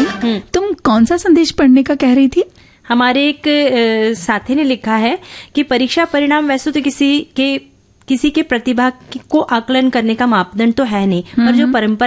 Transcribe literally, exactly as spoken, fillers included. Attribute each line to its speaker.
Speaker 1: तुम कौन सा संदेश पढ़ने का कह रही थी?
Speaker 2: हमारे एक साथी ने लिखा है कि परीक्षा परिणाम वैसे तो किसी के किसी के प्रतिभा को आकलन करने का मापदंड तो है नहीं, पर जो परंपरा